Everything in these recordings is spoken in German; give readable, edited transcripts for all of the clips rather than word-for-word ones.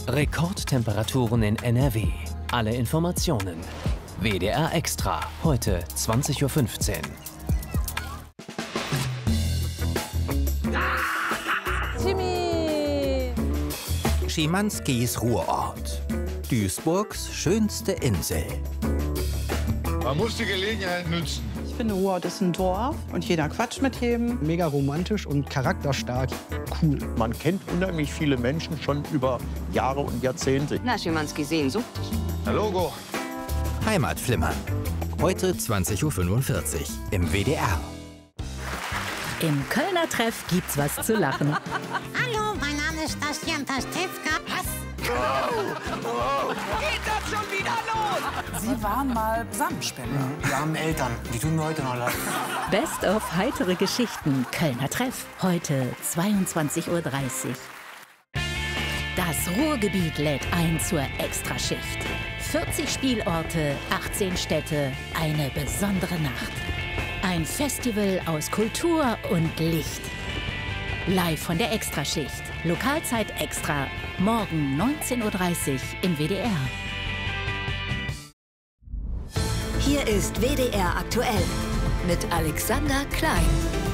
Rekordtemperaturen in NRW. Alle Informationen. WDR Extra. Heute 20:15 Uhr. Timmy! Schimanskis Ruhrort. Duisburgs schönste Insel. Man muss die Gelegenheit nutzen. Ich finde, Ruhrort ist ein Dorf und jeder quatscht mit jedem. Mega romantisch und charakterstark. Cool. Man kennt unheimlich viele Menschen schon über Jahre und Jahrzehnte. Na, Schimanski Sehnsucht. Herr Logo. Heimatflimmern. Heute 20:45 Uhr im WDR. Im Kölner Treff gibt's was zu lachen. Hallo, mein Name ist Bastian Pastewka. Was? Geht das schon wieder los? Sie waren mal Samenspender. Wir haben Eltern, die tun mir heute noch leid. Best of heitere Geschichten. Kölner Treff. Heute 22:30 Uhr. Das Ruhrgebiet lädt ein zur Extraschicht. 40 Spielorte, 18 Städte, eine besondere Nacht. Ein Festival aus Kultur und Licht. Live von der Extraschicht. Lokalzeit extra. Morgen 19:30 Uhr im WDR. Hier ist WDR aktuell mit Alexander Klein.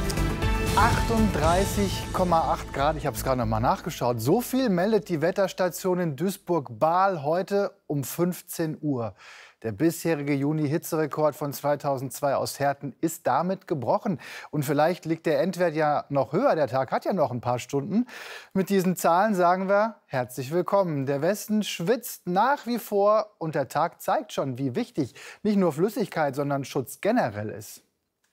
38,8 Grad, ich habe es gerade noch mal nachgeschaut. So viel meldet die Wetterstation in Duisburg-Bahl heute um 15 Uhr. Der bisherige Juni-Hitzerekord von 2002 aus Herten ist damit gebrochen. Und vielleicht liegt der Endwert ja noch höher. Der Tag hat ja noch ein paar Stunden. Mit diesen Zahlen sagen wir herzlich willkommen. Der Westen schwitzt nach wie vor und der Tag zeigt schon, wie wichtig nicht nur Flüssigkeit, sondern Schutz generell ist.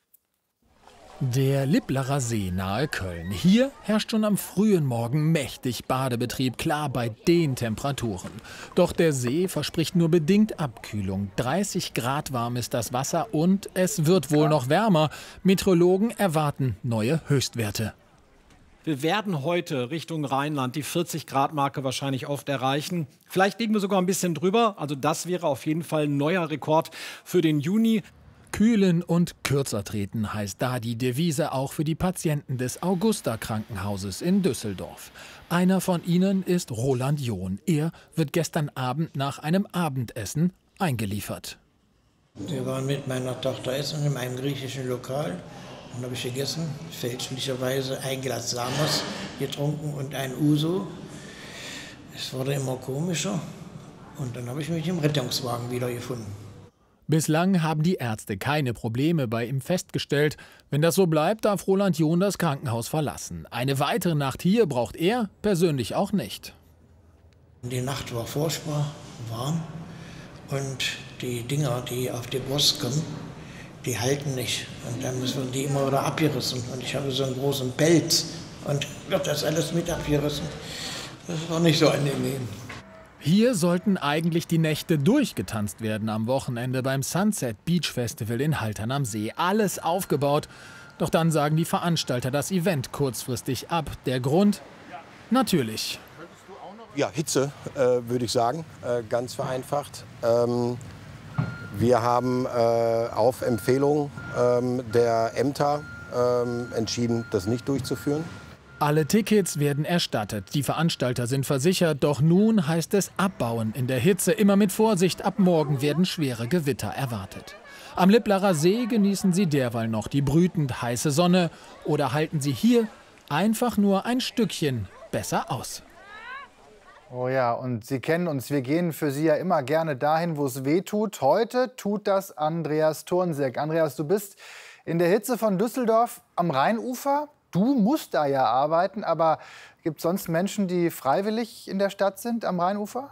Der Lipplerer See nahe Köln. Hier herrscht schon am frühen Morgen mächtig Badebetrieb, klar bei den Temperaturen. Doch der See verspricht nur bedingt Abkühlung. 30 Grad warm ist das Wasser und es wird wohl noch wärmer. Meteorologen erwarten neue Höchstwerte. Wir werden heute Richtung Rheinland die 40-Grad-Marke wahrscheinlich oft erreichen. Vielleicht liegen wir sogar ein bisschen drüber. Also das wäre auf jeden Fall ein neuer Rekord für den Juni. Kühlen und kürzer treten heißt da die Devise auch für die Patienten des Augusta-Krankenhauses in Düsseldorf. Einer von ihnen ist Roland John. Er wird gestern Abend nach einem Abendessen eingeliefert. Wir waren mit meiner Tochter essen in einem griechischen Lokal. Dann habe ich gegessen, fälschlicherweise ein Glas Samos getrunken und ein Uso. Es wurde immer komischer und dann habe ich mich im Rettungswagen wiedergefunden. Bislang haben die Ärzte keine Probleme bei ihm festgestellt. Wenn das so bleibt, darf Roland John das Krankenhaus verlassen. Eine weitere Nacht hier braucht er persönlich auch nicht. Die Nacht war furchtbar warm und die Dinger, die auf die Brust kommen, die halten nicht. Und dann müssen die immer wieder abgerissen. Und ich habe so einen großen Pelz und wird das alles mit abgerissen. Das war nicht so angenehm. Hier sollten eigentlich die Nächte durchgetanzt werden am Wochenende beim Sunset Beach Festival in Haltern am See. Alles aufgebaut. Doch dann sagen die Veranstalter das Event kurzfristig ab. Der Grund? Natürlich. Ja, Hitze, würde ich sagen, ganz vereinfacht. Wir haben auf Empfehlung der Ämter entschieden, das nicht durchzuführen. Alle Tickets werden erstattet, die Veranstalter sind versichert, doch nun heißt es abbauen in der Hitze. Immer mit Vorsicht, ab morgen werden schwere Gewitter erwartet. Am Lipplerer See genießen Sie derweil noch die brütend heiße Sonne oder halten Sie hier einfach nur ein Stückchen besser aus. Oh ja, und Sie kennen uns, wir gehen für Sie ja immer gerne dahin, wo es weh tut. Heute tut das Andreas Thornseck. Andreas, du bist in der Hitze von Düsseldorf am Rheinufer. Du musst da ja arbeiten, aber gibt es sonst Menschen, die freiwillig in der Stadt sind am Rheinufer?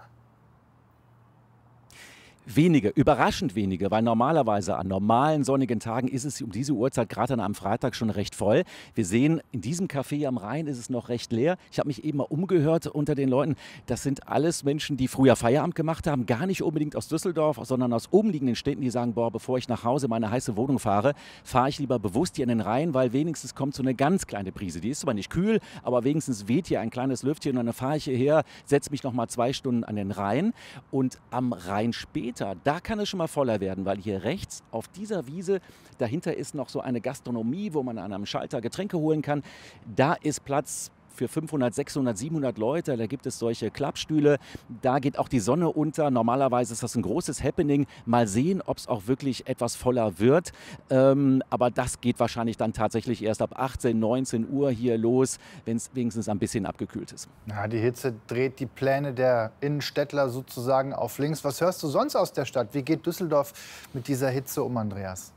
Wenige, überraschend wenige, weil normalerweise an normalen sonnigen Tagen ist es um diese Uhrzeit, gerade dann am Freitag, schon recht voll. Wir sehen, in diesem Café am Rhein ist es noch recht leer. Ich habe mich eben mal umgehört unter den Leuten. Das sind alles Menschen, die früher Feierabend gemacht haben, gar nicht unbedingt aus Düsseldorf, sondern aus umliegenden Städten, die sagen, boah, bevor ich nach Hause in meine heiße Wohnung fahre, fahre ich lieber bewusst hier in den Rhein, weil wenigstens kommt so eine ganz kleine Brise. Die ist zwar nicht kühl, aber wenigstens weht hier ein kleines Lüftchen und dann fahre ich hierher, setze mich noch mal 2 Stunden an den Rhein und am Rhein später, da kann es schon mal voller werden, weil hier rechts auf dieser Wiese, dahinter ist noch so eine Gastronomie, wo man an einem Schalter Getränke holen kann. Da ist Platz für 500, 600, 700 Leute. Da gibt es solche Klappstühle. Da geht auch die Sonne unter. Normalerweise ist das ein großes Happening. Mal sehen, ob es auch wirklich etwas voller wird. Aber das geht wahrscheinlich dann tatsächlich erst ab 18, 19 Uhr hier los, wenn es wenigstens ein bisschen abgekühlt ist. Ja, die Hitze dreht die Pläne der Innenstädtler sozusagen auf links. Was hörst du sonst aus der Stadt? Wie geht Düsseldorf mit dieser Hitze um, Andreas?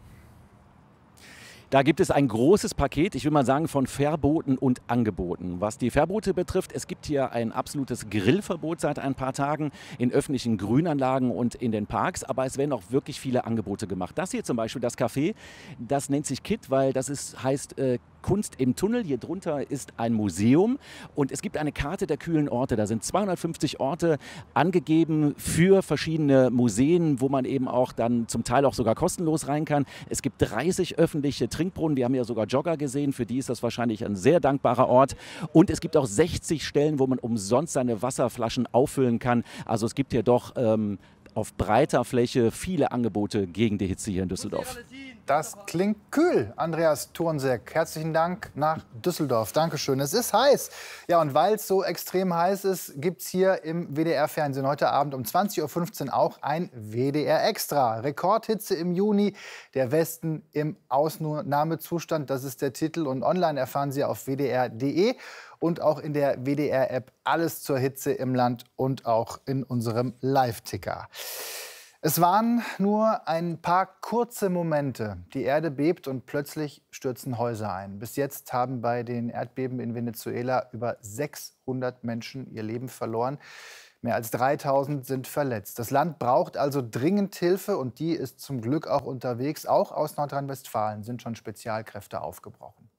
Da gibt es ein großes Paket, ich will mal sagen, von Verboten und Angeboten. Was die Verbote betrifft, es gibt hier ein absolutes Grillverbot seit ein paar Tagen in öffentlichen Grünanlagen und in den Parks. Aber es werden auch wirklich viele Angebote gemacht. Das hier zum Beispiel, das Café, das nennt sich KIT, weil das heißt Kunst im Tunnel. Hier drunter ist ein Museum und es gibt eine Karte der kühlen Orte. Da sind 250 Orte angegeben für verschiedene Museen, wo man eben auch dann zum Teil auch sogar kostenlos rein kann. Es gibt 30 öffentliche Trinkbrunnen. Wir haben ja sogar Jogger gesehen. Für die ist das wahrscheinlich ein sehr dankbarer Ort. Und es gibt auch 60 Stellen, wo man umsonst seine Wasserflaschen auffüllen kann. Also es gibt hier doch auf breiter Fläche viele Angebote gegen die Hitze hier in Düsseldorf. Das klingt kühl, Andreas Thornseck. Herzlichen Dank nach Düsseldorf. Dankeschön. Es ist heiß. Ja, und weil es so extrem heiß ist, gibt es hier im WDR-Fernsehen heute Abend um 20:15 Uhr auch ein WDR Extra. Rekordhitze im Juni, der Westen im Ausnahmezustand. Das ist der Titel. Und online erfahren Sie auf wdr.de und auch in der WDR-App alles zur Hitze im Land und auch in unserem Live-Ticker. Es waren nur ein paar kurze Momente. Die Erde bebt und plötzlich stürzen Häuser ein. Bis jetzt haben bei den Erdbeben in Venezuela über 600 Menschen ihr Leben verloren. Mehr als 3000 sind verletzt. Das Land braucht also dringend Hilfe und die ist zum Glück auch unterwegs. Auch aus Nordrhein-Westfalen sind schon Spezialkräfte aufgebrochen.